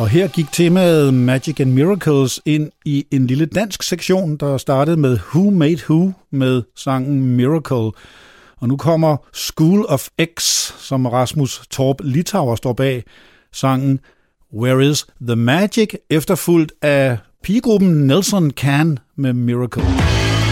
Og her gik temaet Magic and Miracles ind i en lille dansk sektion, der startede med Who Made Who med sangen Miracle. Og nu kommer School of X, som Rasmus Torp Litauer står bag, sangen Where is the Magic, efterfulgt af pigegruppen Nelson Can med Miracle.